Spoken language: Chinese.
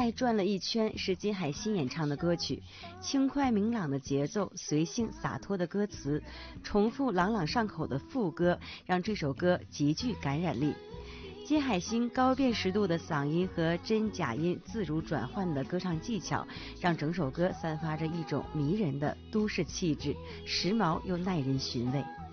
爱转了一圈是金海心演唱的歌曲，轻快明朗的节奏，随性洒脱的歌词，重复朗朗上口的副歌，让这首歌极具感染力。金海心高辨识度的嗓音和真假音自如转换的歌唱技巧，让整首歌散发着一种迷人的都市气质，时髦又耐人寻味。